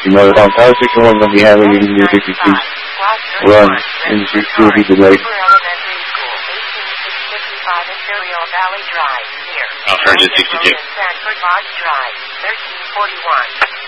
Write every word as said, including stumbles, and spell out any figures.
You know that on Tower six and one, going to be having you to sixty-two. Run, and the six will be delayed. I'll charge it sixty-two. Sanford Lodge Drive, thirteen forty-one.